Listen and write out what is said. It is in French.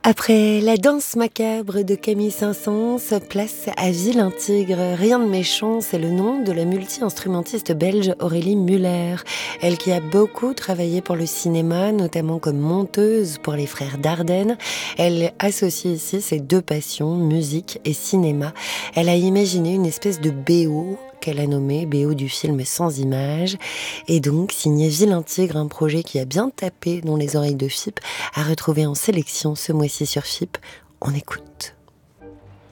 Après la danse macabre de Camille Saint-Saëns, place à Vilain Tigre. Rien de méchant, c'est le nom de la multi-instrumentiste belge Aurélie Muller. Elle qui a beaucoup travaillé pour le cinéma, notamment comme monteuse pour les frères Dardenne. Elle associe ici ses deux passions, musique et cinéma. Elle a imaginé une espèce de BO qu'elle a nommé BO du film Sans Images, et donc signé Vilain Tigre, un projet qui a bien tapé dans les oreilles de FIP, à retrouver en sélection ce mois-ci sur FIP. On écoute.